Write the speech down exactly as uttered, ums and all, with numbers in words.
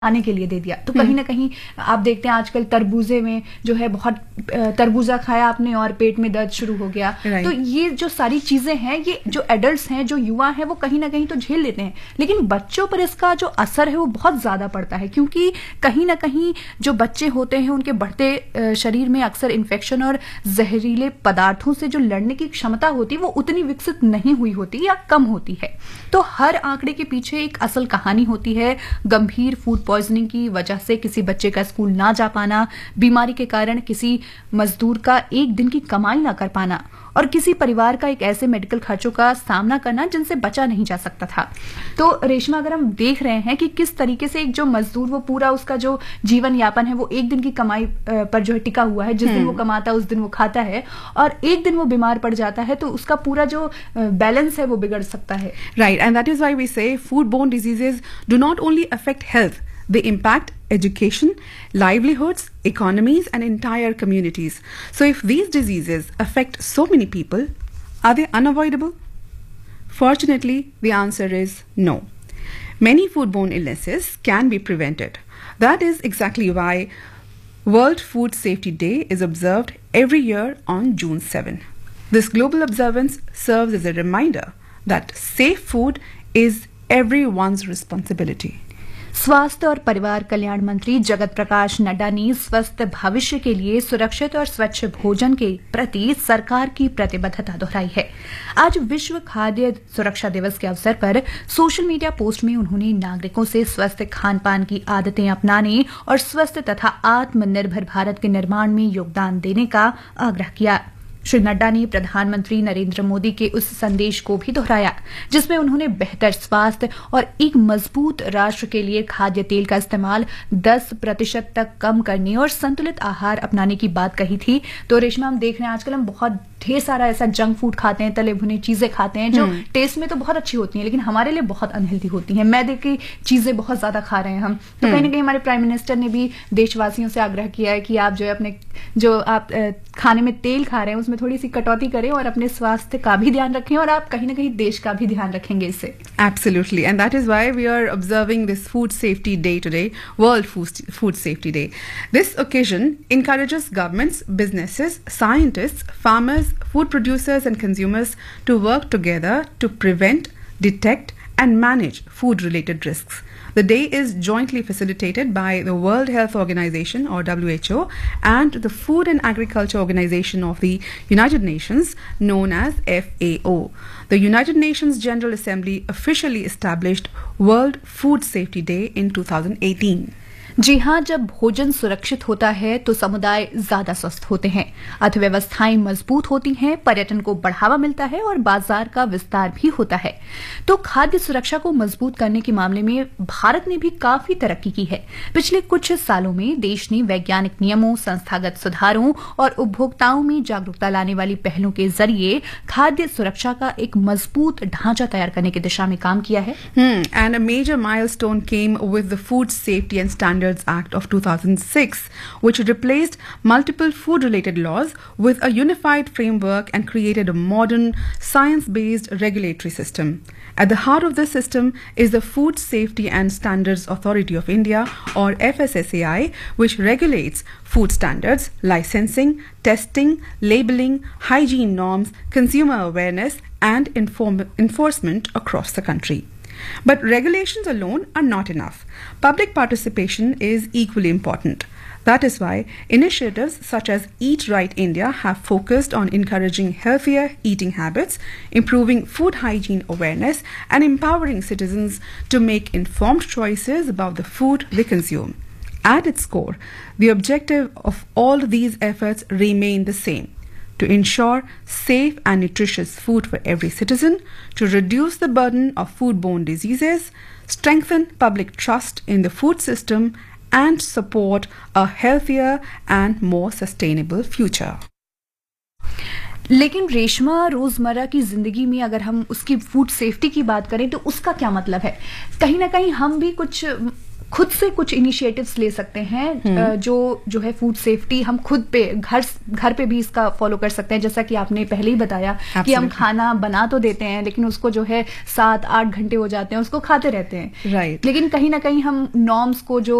खाने के लिए दे दिया। तो कहीं ना कहीं आप देखते हैं आजकल तरबूजे में जो है बहुत तरबूजा खाया आपने और पेट में दर्द शुरू हो गया। right. तो ये जो सारी चीजें हैं, ये जो एडल्ट्स हैं, जो युवा हैं, वो कहीं ना कहीं तो झेल लेते हैं, लेकिन बच्चों पर इसका जो असर है वो बहुत ज्यादा पड़ता है, क्योंकि कहीं ना कहीं जो बच्चे होते हैं उनके बढ़ते शरीर में अक्सर इन्फेक्शन और जहरीले पदार्थों से जो लड़ने की क्षमता होती है वो उतनी विकसित नहीं हुई होती या कम होती है। तो हर आंकड़े के पीछे एक असल कहानी होती है। गंभीर फूड पॉइजनिंग की वजह से किसी बच्चे का स्कूल ना जा पाना, बीमारी के कारण किसी मजदूर का एक दिन की कमाई ना कर पाना, और किसी परिवार का एक ऐसे मेडिकल खर्चों का सामना करना जिनसे बचा नहीं जा सकता था। तो रेशमा, अगर हम देख रहे हैं कि किस तरीके से एक जो मजदूर वो पूरा उसका जो जीवन यापन है वो एक दिन की कमाई पर जो है टिका हुआ है, जिस दिन वो कमाता है उस दिन वो खाता है, और एक दिन वो बीमार पड़ जाता है तो उसका पूरा जो बैलेंस है वो बिगड़ सकता है। Right, and that is why we से food born diseases do not only affect health, they impact education, livelihoods, economies, and entire communities. So if these diseases affect so many people, are they unavoidable? Fortunately, the answer is no. Many foodborne illnesses can be prevented. That is exactly why World Food Safety Day is observed every year on June seventh. This global observance serves as a reminder that safe food is everyone's responsibility. स्वास्थ्य और परिवार कल्याण मंत्री जगत प्रकाश नड्डा ने स्वस्थ भविष्य के लिए सुरक्षित और स्वच्छ भोजन के प्रति सरकार की प्रतिबद्धता दोहराई है। आज विश्व खाद्य सुरक्षा दिवस के अवसर पर सोशल मीडिया पोस्ट में उन्होंने नागरिकों से स्वस्थ खान पान की आदतें अपनाने और स्वस्थ तथा आत्मनिर्भर भारत के निर्माण में योगदान देने का आग्रह किया। श्री नड्डा ने प्रधानमंत्री नरेंद्र मोदी के उस संदेश को भी दोहराया जिसमें उन्होंने बेहतर स्वास्थ्य और एक मजबूत राष्ट्र के लिए खाद्य तेल का इस्तेमाल दस प्रतिशत तक कम करने और संतुलित आहार अपनाने की बात कही थी। तो रेशमा, हम देख रहे हैं आजकल हम बहुत ढेर सारा ऐसा जंक फूड खाते हैं, तले भुने चीजें खाते हैं जो टेस्ट में तो बहुत अच्छी होती हैं लेकिन हमारे लिए बहुत अनहेल्दी होती हैं। मैदे की चीजें बहुत ज्यादा खा रहे हैं हम। तो कहीं ना कहीं हमारे प्राइम मिनिस्टर ने भी देशवासियों से आग्रह किया है कि आप जो है अपने जो आप खाने में तेल खा रहे हैं उसमें थोड़ी सी कटौती करें और अपने स्वास्थ्य का भी ध्यान रखें, और आप कहीं ना कहीं देश का भी ध्यान रखेंगे इससे। Absolutely, and that is why we are observing this Food Safety Day today, World Food, Food Safety Day. This occasion encourages governments, businesses, scientists, farmers, food producers and consumers to work together to prevent, detect and manage food-related risks. The day is jointly facilitated by the World Health Organization or W H O and the Food and Agriculture Organization of the United Nations known as F A O. The United Nations General Assembly officially established World Food Safety Day in two thousand eighteen. जी हाँ, जब भोजन सुरक्षित होता है तो समुदाय ज्यादा स्वस्थ होते हैं, अर्थव्यवस्थाएं मजबूत होती हैं, पर्यटन को बढ़ावा मिलता है और बाजार का विस्तार भी होता है। तो खाद्य सुरक्षा को मजबूत करने के मामले में भारत ने भी काफी तरक्की की है। पिछले कुछ सालों में देश ने वैज्ञानिक नियमों, संस्थागत सुधारों और उपभोक्ताओं में जागरूकता लाने वाली पहलों के जरिए खाद्य सुरक्षा का एक मजबूत ढांचा तैयार करने की दिशा में काम किया है। And a major milestone came with the food safety and standards Act of two thousand six, which replaced multiple food-related laws with a unified framework and created a modern, science-based regulatory system. At the heart of this system is the Food Safety and Standards Authority of India, or F S S A I, which regulates food standards, licensing, testing, labeling, hygiene norms, consumer awareness, and inform- enforcement across the country. But regulations alone are not enough. Public participation is equally important. That is why initiatives such as Eat Right India have focused on encouraging healthier eating habits, improving food hygiene awareness, and empowering citizens to make informed choices about the food they consume. At its core, the objective of all these efforts remain the same: to ensure safe and nutritious food for every citizen, to reduce the burden of foodborne diseases, strengthen public trust in the food system, and support a healthier and more sustainable future. लेकिन रेशमा, रोजमर्रा की जिंदगी में अगर हम उसकी food safety की बात करें तो उसका क्या मतलब है? कहीं ना कहीं हम भी कुछ खुद से कुछ इनिशिएटिव्स ले सकते हैं जो जो है फूड सेफ्टी हम खुद पे घर घर पे भी इसका फॉलो कर सकते हैं। जैसा कि आपने पहले ही बताया Absolutely. कि हम खाना बना तो देते हैं लेकिन उसको जो है सात आठ घंटे हो जाते हैं उसको खाते रहते हैं right. लेकिन कहीं ना कहीं हम नॉर्म्स को जो